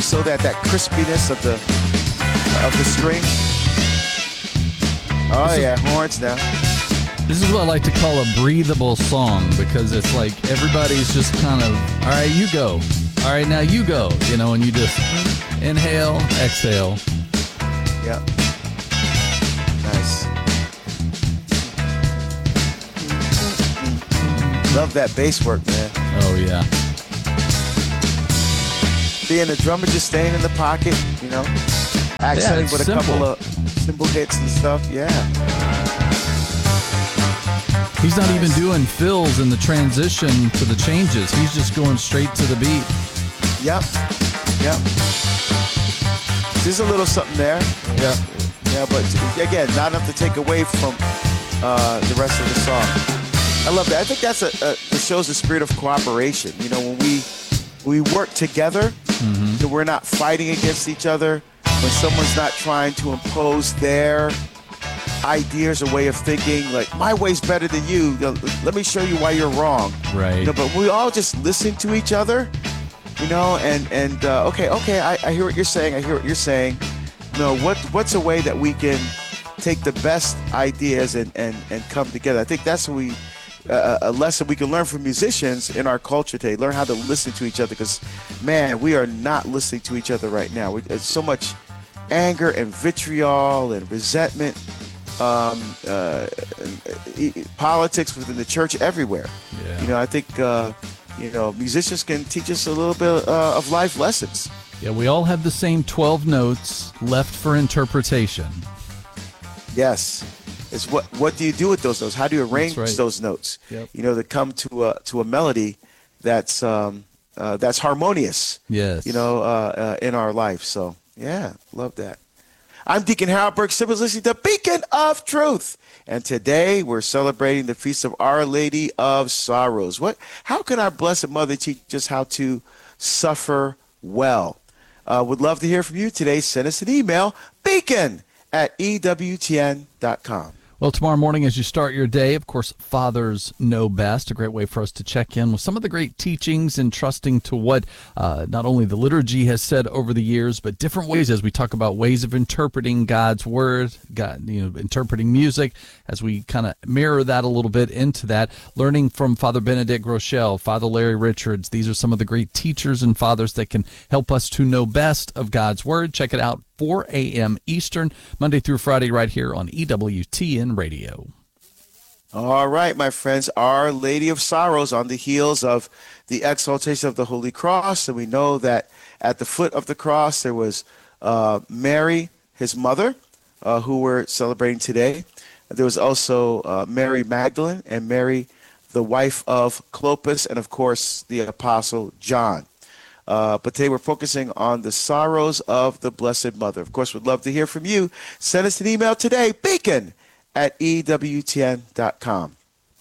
so that crispiness of the string. Oh yeah, horns now. This is what I like to call a breathable song, because it's like everybody's just kind of, all right, you go. All right, now you go. And you just inhale, exhale. Yeah. Nice. Love that bass work, man. Oh, yeah. Being a drummer, just staying in the pocket, accenting with a couple of cymbal hits and stuff. Yeah. He's not even doing fills in the transition to the changes. He's just going straight to the beat. Yep. There's a little something there. Yeah. Yeah, but again, not enough to take away from the rest of the song. I love that. I think it shows the spirit of cooperation. When we work together, we're not fighting against each other. When someone's not trying to impose their ideas or way of thinking, like my way's better than you. Let me show you why you're wrong. Right. But we all just listen to each other. Okay, I hear what you're saying. I hear what you're saying. What's a way that we can take the best ideas and come together? I think that's what a lesson we can learn from musicians in our culture today. Learn how to listen to each other, because, man, we are not listening to each other right now. There's so much anger and vitriol and resentment, politics within the church everywhere. Yeah. I think musicians can teach us a little bit of life lessons. Yeah, we all have the same 12 notes left for interpretation. Yes. It's what do you do with those notes? How do you arrange those notes? Yep. To come to a melody that's harmonious. Yes. In our life. So yeah, love that. I'm Deacon Harold Burke Simmons, listening to Beacon of Truth, and today we're celebrating the feast of Our Lady of Sorrows. How can our Blessed Mother teach us how to suffer well? Would love to hear from you today. Send us an email, beacon@ewtn.com. Well, tomorrow morning as you start your day, of course, Fathers Know Best, a great way for us to check in with some of the great teachings and trusting to what not only the liturgy has said over the years, but different ways as we talk about ways of interpreting God's Word, interpreting music, as we kind of mirror that a little bit into that, learning from Father Benedict Groeschel, Father Larry Richards. These are some of the great teachers and fathers that can help us to know best of God's Word. Check it out. 4 a.m. Eastern, Monday through Friday, right here on EWTN Radio. All right, my friends, Our Lady of Sorrows on the heels of the exaltation of the Holy Cross. And we know that at the foot of the cross, there was Mary, his mother, who we're celebrating today. There was also Mary Magdalene and Mary, the wife of Clopas, and, of course, the Apostle John. But today we're focusing on the sorrows of the Blessed Mother. Of course, we'd love to hear from you. Send us an email today, beacon@ewtn.com.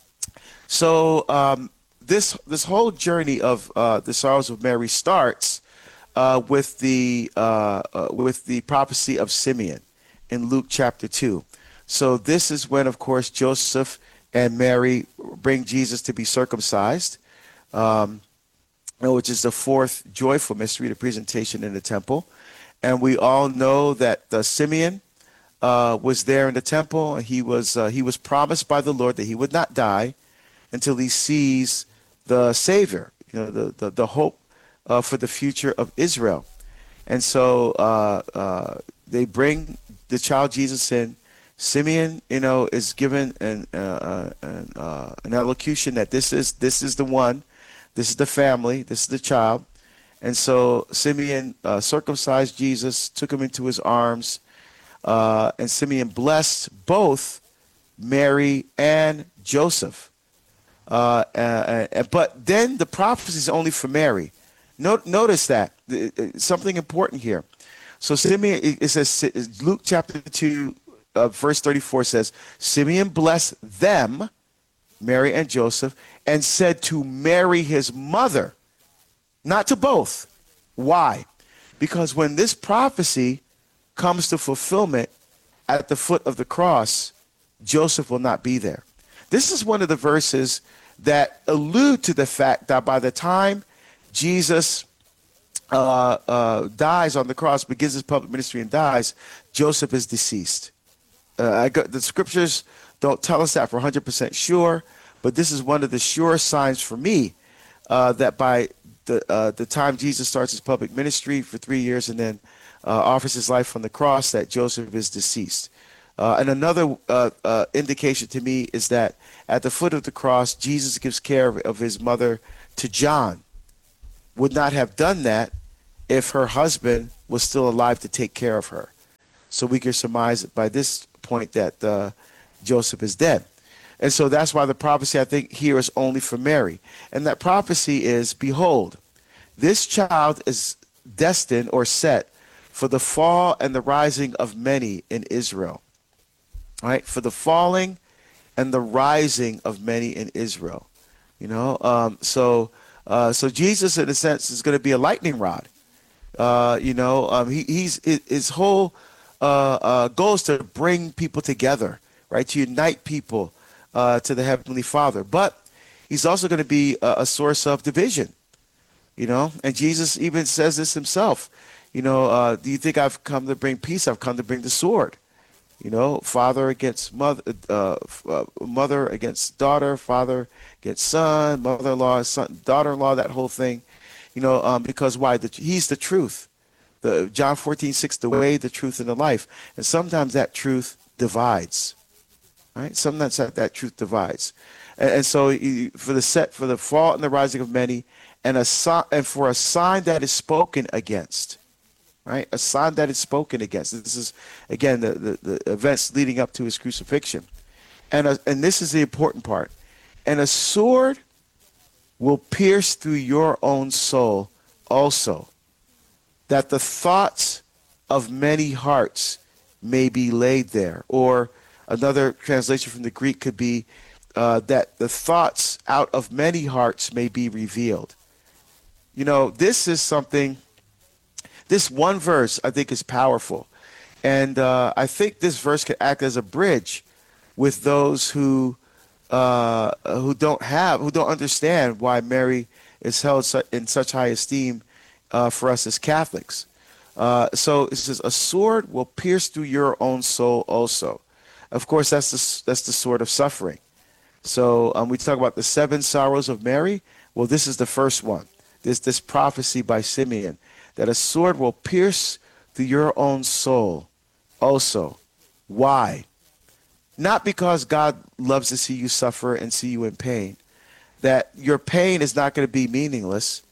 So this whole journey of the sorrows of Mary starts with the prophecy of Simeon in Luke chapter 2. So this is when, of course, Joseph and Mary bring Jesus to be circumcised. Which is the fourth joyful mystery, the presentation in the temple. And we all know that Simeon was there in the temple. And he was promised by the Lord that he would not die until he sees the Savior, the hope for the future of Israel. And so they bring the child Jesus in. Simeon, is given an elocution that this is the one. This is the family. This is the child. And so Simeon circumcised Jesus, took him into his arms, and Simeon blessed both Mary and Joseph. But then the prophecy is only for Mary. Notice that. Something important here. So Simeon, it says, Luke chapter 2, verse 34 says, Simeon blessed them, Mary and Joseph, and said to Mary, his mother, not to both. Why? Because when this prophecy comes to fulfillment at the foot of the cross, Joseph will not be there. This is one of the verses that allude to the fact that by the time Jesus dies on the cross, begins his public ministry and dies, Joseph is deceased. The scriptures don't tell us that for 100% sure, but this is one of the surest signs for me that by the time Jesus starts his public ministry for 3 years and then offers his life on the cross, that Joseph is deceased. And another indication to me is that at the foot of the cross, Jesus gives care of his mother to John. Would not have done that if her husband was still alive to take care of her. So we can surmise by this point that Joseph is dead. And so that's why the prophecy, I think, here is only for Mary. And that prophecy is, behold, this child is destined or set for the fall and the rising of many in Israel. All right? For the falling and the rising of many in Israel. You know, so Jesus, in a sense, is going to be a lightning rod. His whole goal is to bring people together, right? To unite people to the Heavenly Father. But he's also going to be a source of division, you know? And Jesus even says this himself. You know, do you think I've come to bring peace? I've come to bring the sword. You know, father against mother, mother against daughter, father against son, mother-in-law, son, daughter-in-law, that whole thing. You know, because why? He's the truth. John 14:6, the way, the truth, and the life. And sometimes that truth divides. Right? Sometimes that truth divides. And so for the fall and the rising of many, and for a sign that is spoken against. Right? A sign that is spoken against. This is, again, the events leading up to his crucifixion. And this is the important part. And a sword will pierce through your own soul also, that the thoughts of many hearts may be laid there. Or another translation from the Greek could be that the thoughts out of many hearts may be revealed. You know, this is something, this one verse I think is powerful. And I think this verse could act as a bridge with those who don't understand why Mary is held in such high esteem for us as Catholics. So it says, a sword will pierce through your own soul also. Of course, that's the sword of suffering. So we talk about the 7 sorrows of Mary. Well, this is the first one. This prophecy by Simeon, that a sword will pierce through your own soul also. Why? Not because God loves to see you suffer and see you in pain. That your pain is not going to be meaningless.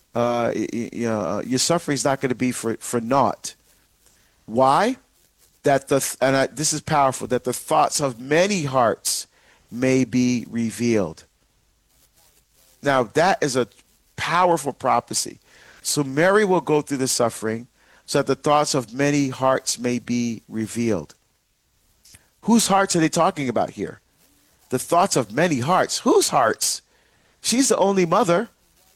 Your suffering is not going to be for naught. Why? This is powerful, that the thoughts of many hearts may be revealed. Now, that is a powerful prophecy. So Mary will go through the suffering so that the thoughts of many hearts may be revealed. Whose hearts are they talking about here? The thoughts of many hearts. Whose hearts? She's the only mother.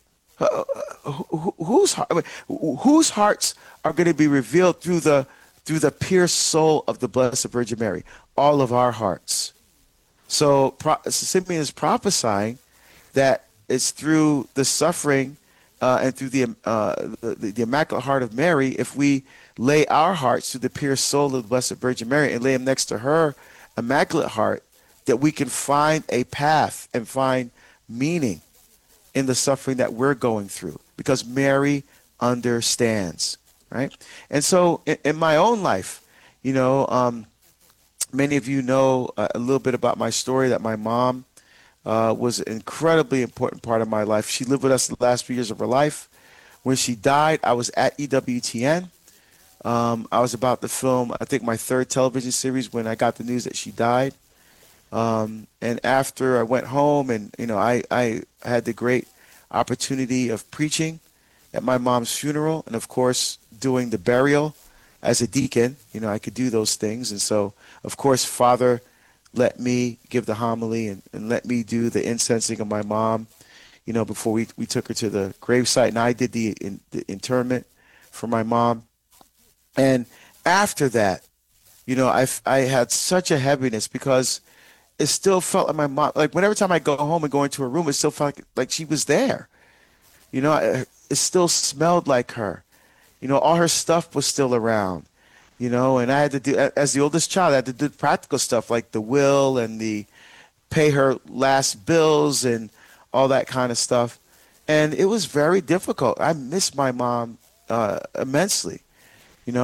Whose hearts are going to be revealed through the pierced soul of the Blessed Virgin Mary? All of our hearts. So Simeon is prophesying that it's through the suffering and through the Immaculate Heart of Mary, if we lay our hearts to the pierced soul of the Blessed Virgin Mary and lay them next to her Immaculate Heart, that we can find a path and find meaning in the suffering that we're going through, because Mary understands, right? And so in my own life, you know, many of you know a little bit about my story, that my mom was an incredibly important part of my life. She lived with us the last few years of her life. When she died, I was at EWTN. I was about to film, I think, my 3rd television series when I got the news that she died. And after I went home, and, you know, I had the great opportunity of preaching at my mom's funeral, and of course doing the burial as a deacon. You know, I could do those things. And so, of course, Father let me give the homily and let me do the incensing of my mom, you know, before we took her to the gravesite. And I did the interment for my mom. And after that, you know, I had such a heaviness, because it still felt like my mom, like whenever time I go home and go into her room, it still felt like she was there. You know, it still smelled like her. All her stuff was still around, and I had to do, as the oldest child, I had to do practical stuff like the will and the pay her last bills and all that kind of stuff. And it was very difficult. I miss my mom immensely, and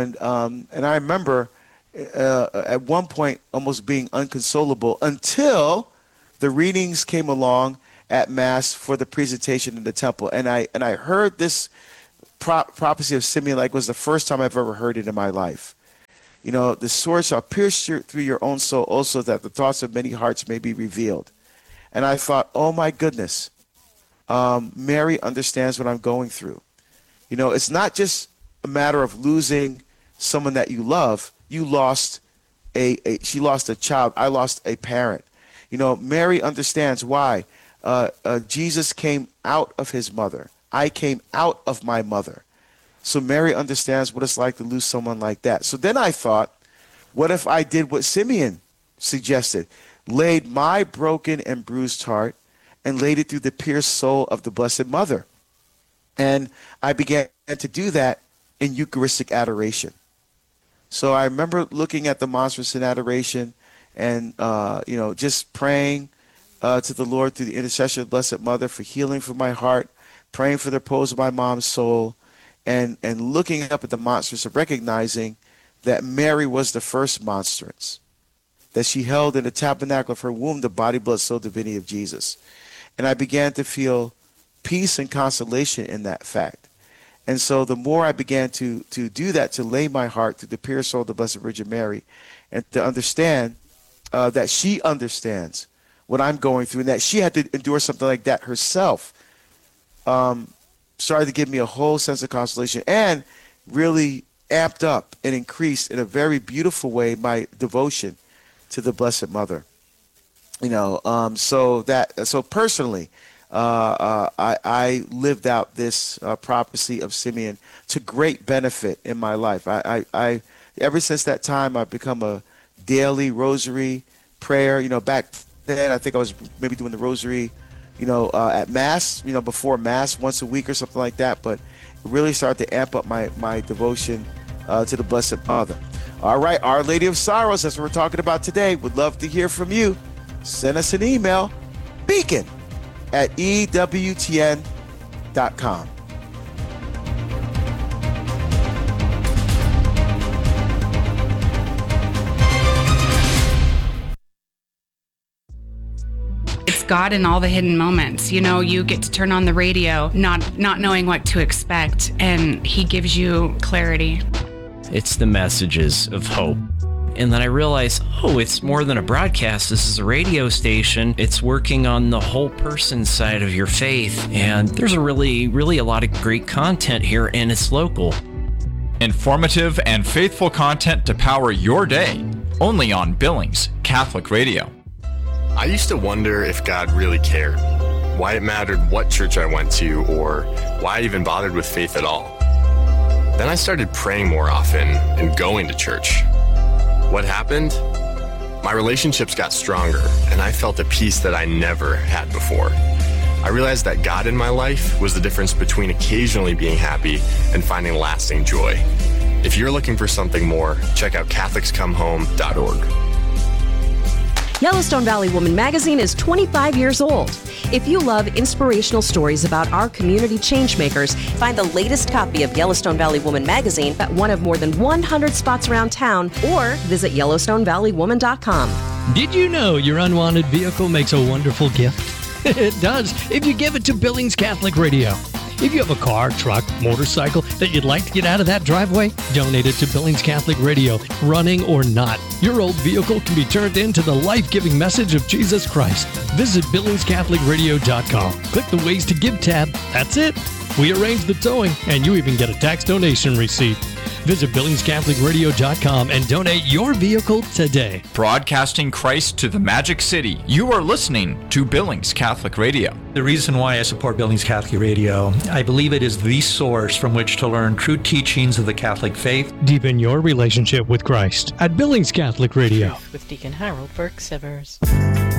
I remember at one point almost being unconsolable until the readings came along at Mass for the presentation in the temple. And I heard this prophecy of Simeon like it was the first time I've ever heard it in my life. The sword shall pierce through your own soul also, that the thoughts of many hearts may be revealed. And I thought, oh my goodness, Mary understands what I'm going through. It's not just a matter of losing someone that you love. You lost she lost a child. I lost a parent. Mary understands why. Jesus came out of his mother. I came out of my mother. So Mary understands what it's like to lose someone like that. So then I thought, what if I did what Simeon suggested? Laid my broken and bruised heart and laid it through the pierced soul of the Blessed Mother. And I began to do that in Eucharistic adoration. So I remember looking at the monstrance in adoration and, just praying to the Lord through the intercession of the Blessed Mother for healing for my heart, praying for the repose of my mom's soul, and looking up at the monstrance and recognizing that Mary was the first monstrance, that she held in the tabernacle of her womb the body, blood, soul, divinity of Jesus. And I began to feel peace and consolation in that fact. And so the more I began to do that, to lay my heart to the pure soul of the Blessed Virgin Mary, and to understand that she understands what I'm going through, and that she had to endure something like that herself, started to give me a whole sense of consolation, and really amped up and increased in a very beautiful way my devotion to the Blessed Mother. So personally, I lived out this prophecy of Simeon to great benefit in my life. I ever since that time, I've become a daily rosary prayer. Back then, I think I was maybe doing the rosary, at Mass, before Mass once a week or something like that. But it really started to amp up my devotion to the Blessed Mother. All right, Our Lady of Sorrows, that's what we're talking about today. Would love to hear from you. Send us an email, beacon@ewtn.com. It's God in all the hidden moments. You get to turn on the radio, not knowing what to expect, and he gives you clarity. It's the messages of hope. And then I realized, it's more than a broadcast. This is a radio station. It's working on the whole person side of your faith. And there's a really a lot of great content here, and it's local. Informative and faithful content to power your day. Only on Billings Catholic Radio. I used to wonder if God really cared, why it mattered what church I went to, or why I even bothered with faith at all. Then I started praying more often and going to church. What happened? My relationships got stronger, and I felt a peace that I never had before. I realized that God in my life was the difference between occasionally being happy and finding lasting joy. If you're looking for something more, check out CatholicsComeHome.org. Yellowstone Valley Woman magazine is 25 years old. If you love inspirational stories about our community changemakers, find the latest copy of Yellowstone Valley Woman magazine at one of more than 100 spots around town, or visit YellowstoneValleyWoman.com. Did you know your unwanted vehicle makes a wonderful gift? It does, if you give it to Billings Catholic Radio. If you have a car, truck, motorcycle that you'd like to get out of that driveway, donate it to Billings Catholic Radio, running or not. Your old vehicle can be turned into the life-giving message of Jesus Christ. Visit BillingsCatholicRadio.com. Click the Ways to Give tab. That's it. We arrange the towing, and you even get a tax donation receipt. Visit BillingsCatholicRadio.com and donate your vehicle today. Broadcasting Christ to the Magic City. You are listening to Billings Catholic Radio. The reason why I support Billings Catholic Radio, I believe it is the source from which to learn true teachings of the Catholic faith. Deepen your relationship with Christ at Billings Catholic Radio. With Deacon Harold Burke Sivers.